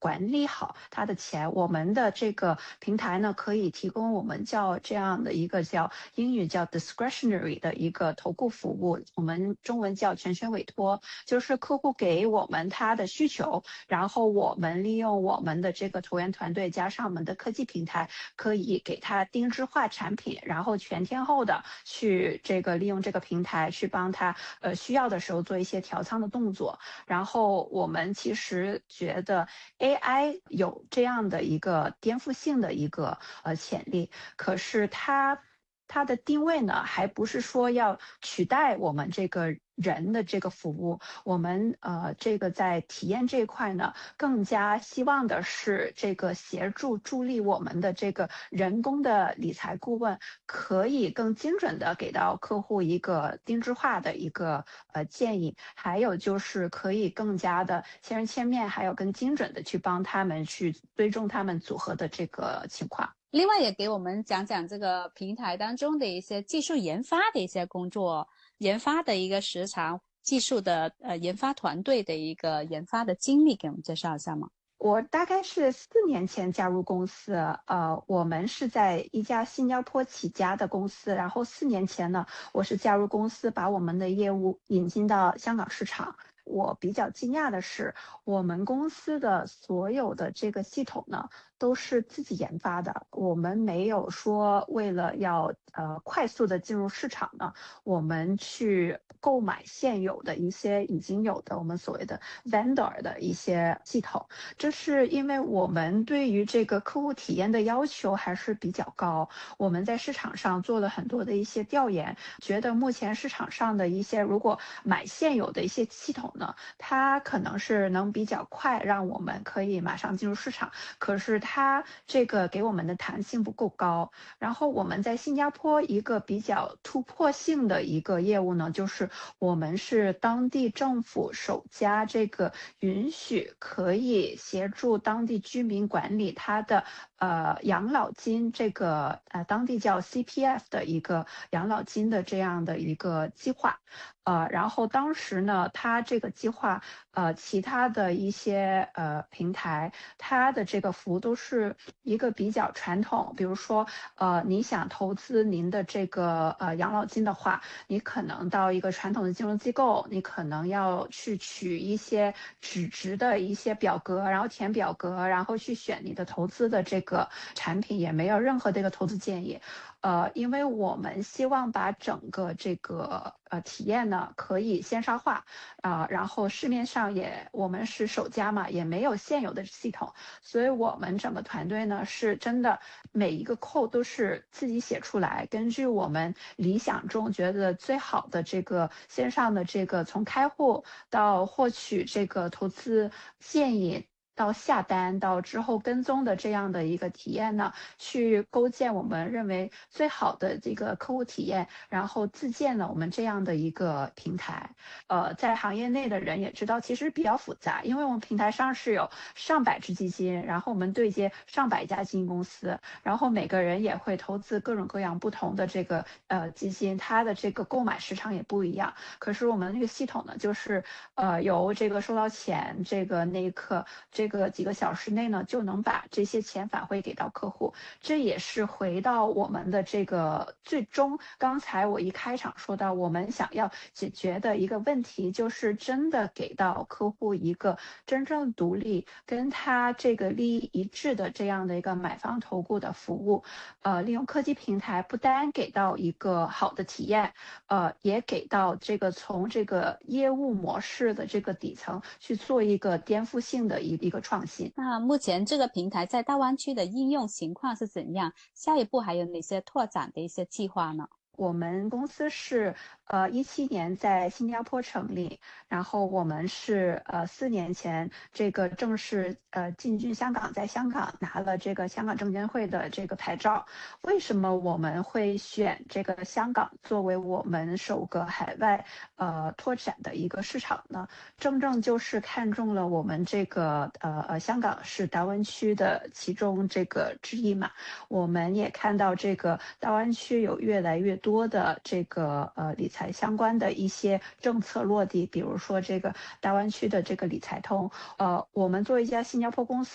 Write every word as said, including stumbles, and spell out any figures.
管理好他的钱。我们的这个平台呢，可以提供我们叫这样的一个叫英语叫 discretionary 的一个投顾服务，我们中文叫全权委托，就是客户给我们他的需求，然后我们利用我们的这个投研团队加上我们的科技平台，可以给他定制化产品，然后全天候的去这个利用这个平台去帮他呃需要的时候做一些调仓的动作。然后我们其实觉得 A I 有这样的一个颠覆性的一个呃潜力，可是它它的定位呢，还不是说要取代我们这个人的这个服务。我们呃这个在体验这一块呢，更加希望的是这个协助助力我们的这个人工的理财顾问，可以更精准的给到客户一个定制化的一个呃建议，还有就是可以更加的千人千面，还有更精准的去帮他们去追踪他们组合的这个情况。 另外也给我们讲讲这个平台当中的一些技术研发的一些工作，研发的一个时长，技术的呃研发团队的一个研发的经历，给我们介绍一下吗？ 我大概是四年前加入公司，呃，我们是在一家新加坡起家的公司，然后四年前呢，我是加入公司，把我们的业务引进到香港市场。我比较惊讶的是，我们公司的所有的这个系统呢，都是自己研发的。我们没有说为了要呃快速的进入市场呢，我们去购买现有的一些已经有的我们所谓的 vendor 的一些系统。这是因为我们对于这个客户体验的要求还是比较高。我们在市场上做了很多的一些调研，觉得目前市场上的一些如果买现有的一些系统呢，它可能是能比较快让我们可以马上进入市场，可是它这个给我们的弹性不够高。然后我们在新加坡一个比较突破性的一个业务呢，就是我们是当地政府首家这个允许可以协助当地居民管理他的呃养老金，这个呃当地叫 C P F 的一个养老金的这样的一个计划。呃，然后当时呢，它这个计划，呃，其他的一些呃平台，它的这个服务都是一个比较传统，比如说，呃，你想投资您的这个呃养老金的话，你可能到一个传统的金融机构，你可能要去取一些纸质的一些表格，然后填表格，然后去选你的投资的这个产品，也没有任何这个投资建议。呃，因为我们希望把整个这个呃体验呢可以线上化啊、呃，然后市面上也我们是首家嘛，也没有现有的系统，所以我们整个团队呢是真的每一个扣都是自己写出来，根据我们理想中觉得最好的这个线上的这个从开户到获取这个投资建议，到下单到之后跟踪的这样的一个体验呢，去构建我们认为最好的这个客户体验，然后自建了我们这样的一个平台。呃，在行业内的人也知道，其实比较复杂，因为我们平台上是有上百只基金，然后我们对接上百家基金公司，然后每个人也会投资各种各样不同的这个呃基金，它的这个购买时长也不一样。可是我们那个系统呢，就是呃由这个收到钱这个那一刻这个几个小时内呢，就能把这些钱返回给到客户。这也是回到我们的这个最终，刚才我一开场说到，我们想要解决的一个问题，就是真的给到客户一个真正独立、跟他这个利益一致的这样的一个买方投顾的服务。呃，利用科技平台，不单给到一个好的体验，呃，也给到这个从这个业务模式的这个底层去做一个颠覆性的一一个创新。 那目前这个平台在大湾区的应用情况是怎样？下一步还有哪些拓展的一些计划呢？ 我们公司是呃一七年在新加坡成立，然后我们是呃四年前这个正式呃进军香港，在香港拿了这个香港证监会的这个牌照。为什么我们会选这个香港作为我们首个海外呃拓展的一个市场呢？正正就是看中了我们这个呃呃香港是大湾区的其中这个之一嘛。我们也看到这个大湾区有越来越多的这个呃理财相关的一些政策落地，比如说这个大湾区的这个理财通。呃，我们作为一家新加坡公司。